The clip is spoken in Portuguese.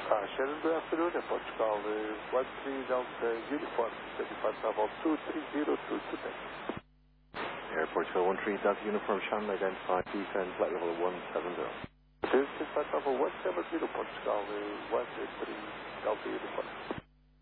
Shannon, good afternoon. Portugal 13 Delta Uniform, 75 travel 2302 Air Portugal 13 Delta Uniform, Shannon, identify descend flight level 170. 25 travel 170, Portugal 13 Delta Uniform.